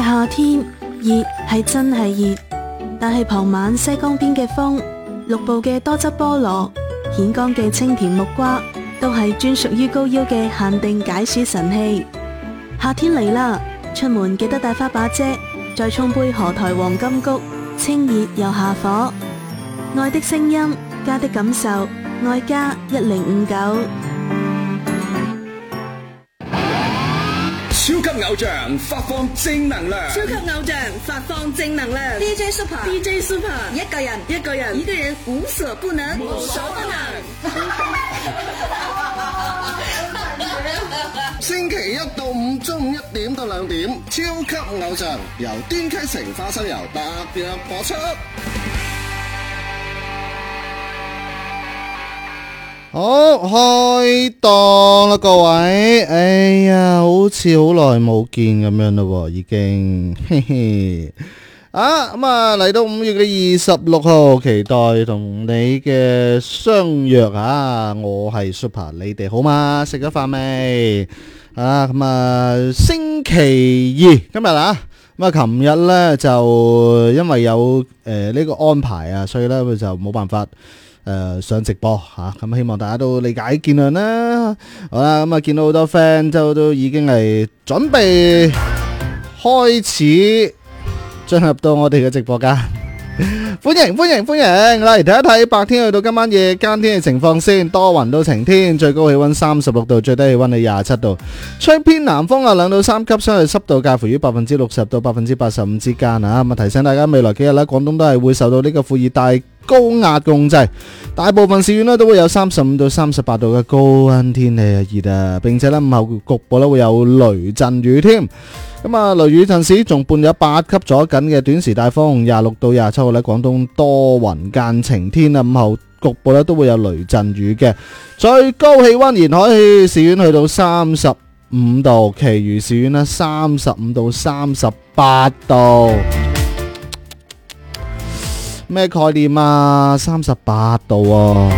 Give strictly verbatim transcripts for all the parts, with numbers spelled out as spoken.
嘅夏天，熱係真係熱，但係傍晚西江邊嘅風，綠布嘅多汁菠蘿，顯江嘅清甜木瓜，都係專屬於高腰嘅限定解暑神器。夏天嚟啦，出門記得帶翻把遮，再沖杯荷台黃金菊，清熱又下火。愛的聲音，家的感受，愛家一零五九。 超級偶像發放正能量， 超級偶像發放正能量。D J Super，D J Super， 一個人，一個人，一個人無所不能，無所不能。 星期一到五中午一點到兩點，超級偶像由端溪城花生油特約播出。 好，開檔啦各位，哎呀，好似好耐冇見咁樣咯，已經，嘿嘿。啊，咁啊嚟到五月嘅二十六號，期待同你嘅相約啊！我係 Super， 你哋好嗎？食咗飯未？啊，咁啊星期二今日啊，咁啊琴日呢就因為有誒呢個安排啊，所以呢就冇辦法。誒、呃，上直播吓，咁、啊、希望大家都理解見諒啦。好啦，咁啊見到好多 friend 都都已經係準備開始進入到我哋嘅直播間，歡迎歡迎歡迎！嚟睇一睇白天去到今晚夜間天氣情況先，多雲到晴天，最高氣溫三十六度，最低氣溫係廿七度，吹偏南風啊，兩到三級，相對濕度介乎於百分之六十到百分之八十五之間啊。咁啊提醒大家，未來幾日咧，廣東都係會受到呢個副熱帶高壓控制，大部分市縣咧都會有三十五到三十八度嘅高溫天氣啊，熱啊，並且咧午後局部咧會有雷陣雨添。咁啊，雷雨陣時仲伴有八級左緊嘅短時大風，廿六到廿七號咧，廣東多雲間晴天啊，午後局部咧都會有雷陣雨嘅。最高氣溫沿海市縣去到三十五度，其餘市縣咧三十五到三十八度。咩概念啊？三十八度啊！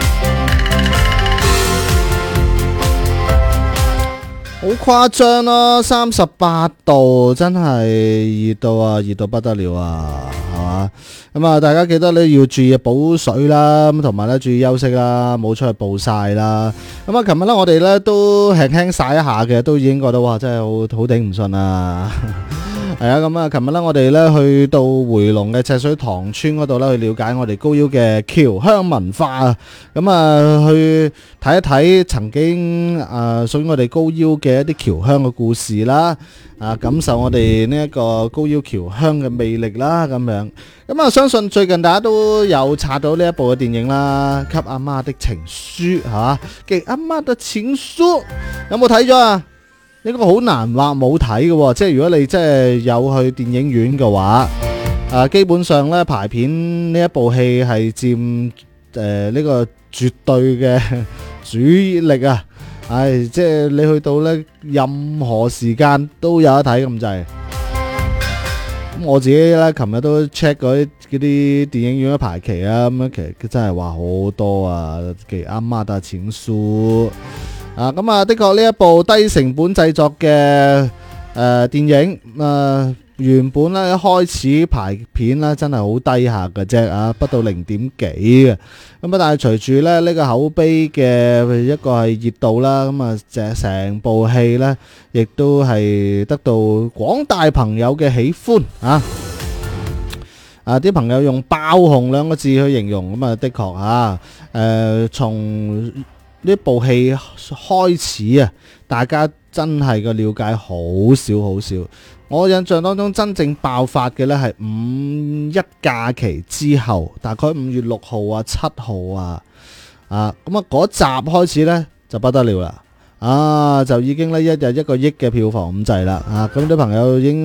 好誇張咯，三十八度真係熱到啊，熱到不得了啊，係嘛？咁啊，大家記得咧要注意補水啦，咁同埋咧注意休息啦，冇出去暴曬啦。咁啊，琴日咧我哋咧都輕輕曬一下嘅，都已經覺得哇，真係好好頂唔順啊！係啊，咁啊，琴日咧我哋咧去到回龍嘅赤水塘村嗰度咧去了解我哋高腰嘅僑鄉文化啊，咁啊去睇一睇曾經啊屬於我哋高腰嘅一啲僑鄉嘅故事啦，啊感受我哋呢一個高腰僑鄉嘅魅力啦，咁樣，咁啊相信最近大家都有刷到呢一部嘅電影啦，《給阿媽的情書》係嘛，給阿媽的情書，有冇睇咗啊？應該好難話冇睇嘅，即係如果你真係有去電影院嘅話，啊，基本上咧排片呢一部戲係佔誒呢個絕對嘅主力啊！唉，即係你去到咧任何時間都有得睇咁滯。咁我自己咧，琴日都 check 嗰啲嗰啲電影院嘅排期啊，咁樣其實真係話好多啊，嘅阿媽的情書。啊，咁啊，的確呢一部低成本製作嘅誒、呃、電影，誒、呃、原本咧一開始排片咧真係好低下嘅啫，啊，不到零點幾嘅，咁啊，但係隨住咧呢、這個口碑嘅一個係熱度啦，咁啊，成成部戲咧亦都係得到廣大朋友嘅喜歡啊！啊，啲朋友用爆紅兩個字去形容，咁啊，的確啊，誒、呃、從呢部戲開始啊，大家真係個了解好少好少。我印象當中真正爆發嘅呢係五一假期之後，大概五月六號啊、七號啊，啊咁啊嗰集開始呢就不得了啦，啊就已經呢一日一個億嘅票房咁滯啦，啊咁啲朋友已經